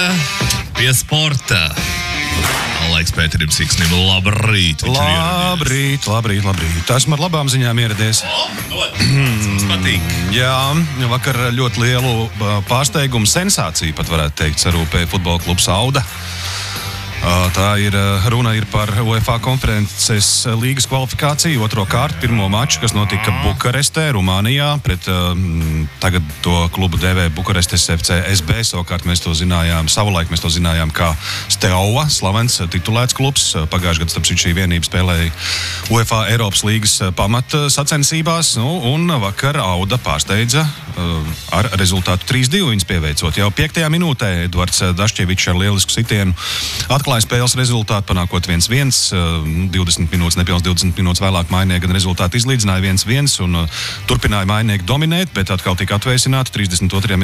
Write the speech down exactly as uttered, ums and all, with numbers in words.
Pie sporta. Laiks Pēterim Siksnim. Labrīt. Labrīt, labrīt, labrīt. Esmu ar labām ziņām ieradies. O, mums patīk. Jā, vakar ļoti lielu pārsteigumu, sensāciju pat varētu teikt, sarūpēja futbola klubs Auda. Tā ir runa ir par UEFA konferences līgas kvalifikāciju, otro kārtu, pirmo maču, kas notika Bukarestē, Rumānijā, pret um, tagad to klubu dēvē Bukarestes F C S B, savukārt mēs to zinājām, savulaik mēs to zinājām kā Steaua, slavens titulēts klubs. Pagājušajā gadā, starp šī vienība spēlēja UEFA Eiropas līgas pamat sacensībās, nu, un vakar Auda pārsteidza uh, ar rezultātu trīs divi viņus pieveicot. Jau piektajā minūtē Edvards Dašķevičs ar lielisku sitienu atklāja spēles rezultātu, panākot viens viens, divdesmit minūtes, nepilns divdesmit minūtes vēlāk Mainnieki gan rezultātu izlīdzināja viens viens un turpināja Mainnieki dominēt, bet atkal tika atvēsināti trīsdesmit otrajā